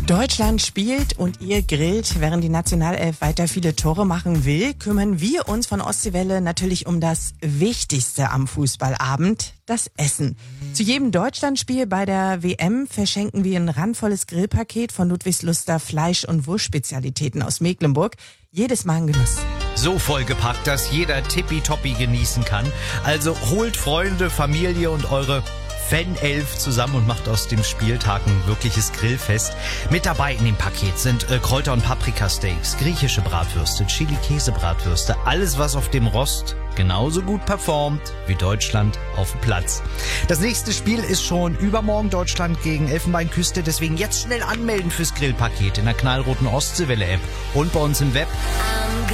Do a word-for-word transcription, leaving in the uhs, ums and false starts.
Deutschland spielt und ihr grillt, während die Nationalelf weiter viele Tore machen will, kümmern wir uns von Ostseewelle natürlich um das Wichtigste am Fußballabend, das Essen. Zu jedem Deutschlandspiel bei der W M verschenken wir ein randvolles Grillpaket von Ludwigsluster Fleisch- und Wurstspezialitäten aus Mecklenburg. Jedes Mal ein Genuss. So vollgepackt, dass jeder tippitoppi genießen kann. Also holt Freunde, Familie und eure Fanelf zusammen und macht aus dem Spieltag ein wirkliches Grillfest. Mit dabei in dem Paket sind äh, Kräuter- und Paprikasteaks, griechische Bratwürste, Chili-Käse-Bratwürste, alles was auf dem Rost genauso gut performt wie Deutschland auf dem Platz. Das nächste Spiel ist schon übermorgen, Deutschland gegen Elfenbeinküste, deswegen jetzt schnell anmelden fürs Grillpaket in der knallroten Ostseewelle-App und bei uns im Web.